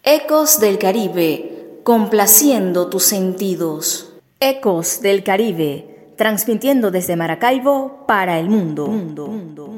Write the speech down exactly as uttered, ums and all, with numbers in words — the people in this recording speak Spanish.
Ecos del Caribe, complaciendo tus sentidos. Ecos del Caribe, transmitiendo desde Maracaibo para el mundo. mundo, mundo.